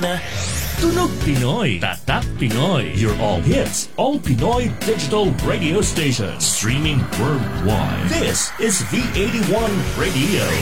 na Tunog Pinoy, Tatak Pinoy. Your all hits, all Pinoy digital radio station. Streaming worldwide. This is V81 Radio.